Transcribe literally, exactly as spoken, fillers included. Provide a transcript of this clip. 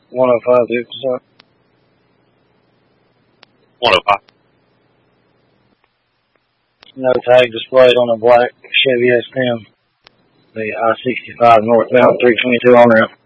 one oh five fifty-seven. one oh five. No tag displayed on a black Chevy S ten. The I sixty-five northbound three twenty-two on ramp.